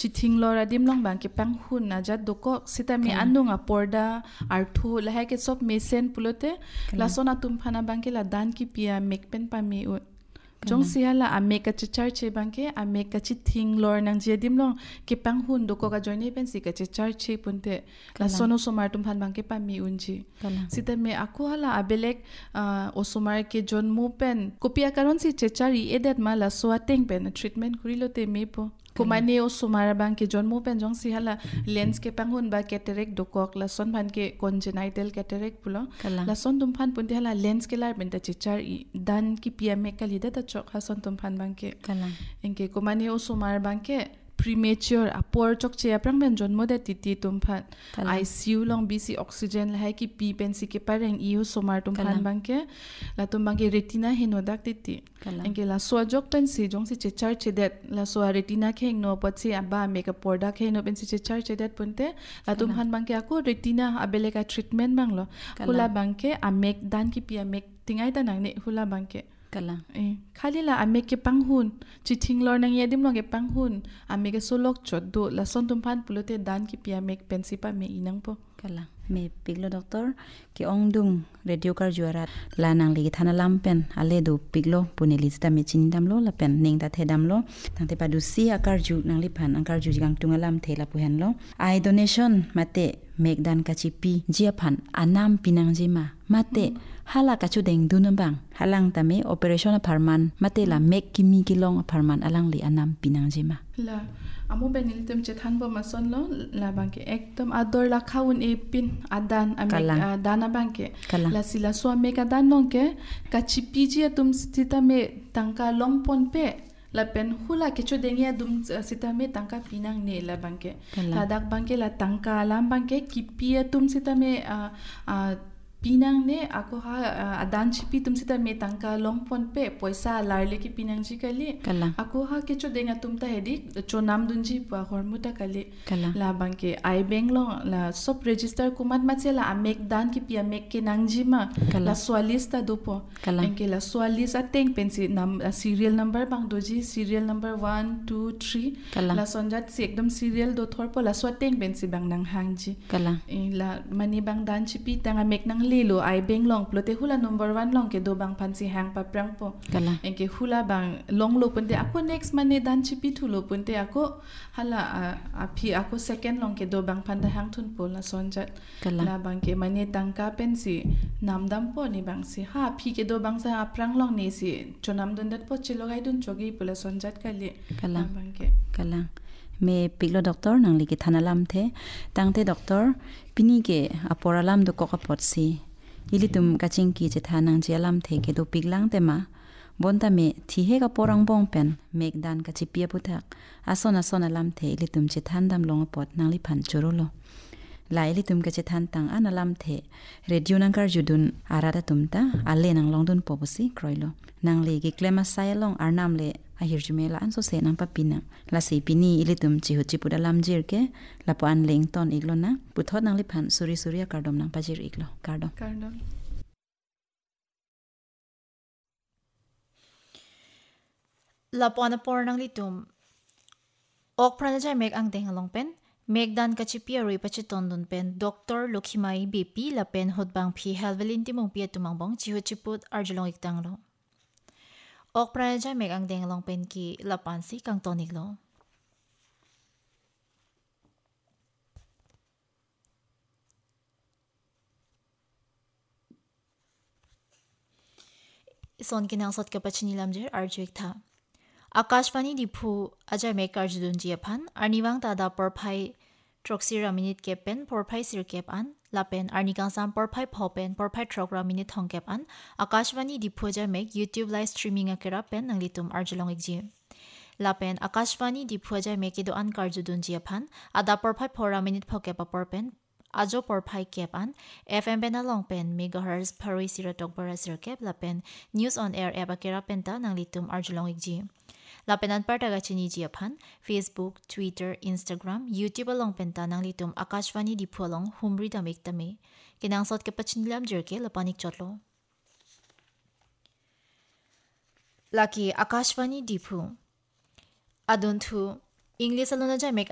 chiting lora dim long bang ke pang hun na jat doko sita me anung a porda arthu la ha ke sop mesen pulote la sona tum phana bang ke la dan ki pia mek pen pa me u jong siala a mek ka chichar che bang ke a mek ka chiting lor nang je dim long ke pang hun doko ka join pen si ka chichar che punte la sono somar tum phan bang ke pa me unji sita me aku hala abelek osomar ke jon mu pen kopia karon si chechari edet mala swateng pen treatment kurilote me po kumani osomar bang ke jon mu pen jong si hala lens ke panghun ba cataract dokok la son phan ke congenital cataract pulo la son tum phan punte hala lens ke lar ben ta chechari dan ki pia me kalida ta chok ha son tum phan bang ke enke kumani osomar bang ke premature apor chok che aprang ben jon mode titi tum phan ICU long BC oxygen la hai ki pi pen si ke pareng iu somar tum phan bang ke la tum bang ke retina henodak titi enke la so jok pen si jong si chechar chedet la so retina ke no pot si aba make up porda ke no pen si chechar chedet punte la tum phan bang ke ako retina abele ka treatment bang lo hula bang ke a make dan ki pi a make tingai ta nang ne hula bang ke khali la ame ke panghun chiting lor nang yadim long ke panghun ame ke solok chot do la son tum phan pulote dan ki pia mek pensipa me inang po kala me piglo doctor ki ongdung radio kar juarat la nang li thana lam pen ale do piglo puneli sta me chin dam lo la pen ning ta the dam lo tangte padu si akar ju nang li phan angkar ju jang tungalam thela pu hen lo I donation mate mek dan kachipi jia phan anam pinang jima mate hala kachu deng dunam bang halang tame operation pharman mate la mek kimi kilong pharman alang li anam pinang jima la amu benil tem chethan bo mason lo la bangke ekdom ador la khaun e pin adan amek dana bangke la sila so mek adan longke kachipi ji tum sita me tangka longpon pe la pen hula kecho dengya dum sita me tangka pinang ne la bangke la dak bangke la tangka lam bangke kipia tum sita me pinang ne ako ha adan chipi tum sita me tangka longpon pe poisa larle ki pinang ji kali ako ha kecho denga tum ta hedik chonam dunji pa hormuta kali la bangke I bank long la sop register kumat machela amek dan ki pia mek ke nangji ma la swalista dopo enke la swalisa teng pensi nam serial number bang doji serial number 1 2 3 la sonjat si ekdom serial do thor po la swateng pensi bang nang hangji la mani bang dan chipi tanga mek nang lo I bank long plote hula number 1 long ke do bang phansi hang pa prang po enke hula bang long lo punte ako next mane dan chipi thulo punte ako hala aphi ako second long ke do bang phanda hang thun po la sonjat la bang ke mane tangka pensi namdam po ni bang si ha phi ke do bang sa prang long ne si chonam dun dat po chilogai dun chogi pula sonjat kali bang ke kalang me piglo doctor nang li ki thanalam the tangte doctor pini ke aporalam do ko kapot si ilitum kaching ki che thanang jialam the ke do piglang tema bonta me thi he ka porang bong pen mek dan ka chi pia puthak asona sona lam the ilitum che thandam long pot nang li phan chorolo la ilitum ka che than tang analam the radio nangkar judun arada tumta ale nang longdun pobusi kroilo nang le ki klema sayalong arnam le ahir jumela an so se nang papina la se pini ilitum chi huchi pudalam jir ke la pan leng ton iglona puthot nang li phan suri surya kardom nang pajir iglo kardom la pon por nang litum ok prana jai mek ang deng along pen mek dan kachipia rui pachiton dun pen doctor lukhimai bp la pen hotbang phi helvelin timong pia tumang bong chi huchiput arjulong iktang lo ok prana jai mek ang deng along pen ki la pan si kang tonik lo son kinang sot ka pachinilam jer arjuik tha Akashvani diphu ajay mekar judun jiapan arniwang tada porphai troksira minute kepen porphai sir kep an lapen arnikang sam porphai phopen porphai trokra minute thong kep an Akashvani diphu ajay mek YouTube live streaming akera pen nanglitum arjulong ekji lapen Akashvani diphu ajay mek edo an kar judun jiapan ada porphai phora minute phokep porpen ajo porphai kep an FM ben along pen megahertz pharoi siratok bara sir kep lapen news on air app akera pen ta nanglitum arjulong ekji Lapenan partaga chini jiapan Facebook, Twitter, Instagram, YouTube along penta nang litum Akashvani diphu along humri damik tame kinang sot ke pachinilam jerke lapanik chotlo Laki Akashvani diphu adon thu English alona jai mek